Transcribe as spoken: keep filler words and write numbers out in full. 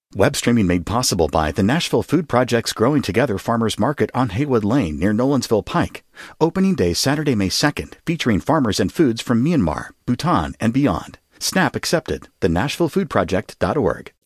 Web streaming made possible by the Nashville Food Project's Growing Together Farmers Market on Haywood Lane near Nolensville Pike. Opening day Saturday, May second, featuring farmers and foods from Myanmar, Bhutan, and beyond. SNAP accepted. the nashville food project dot org.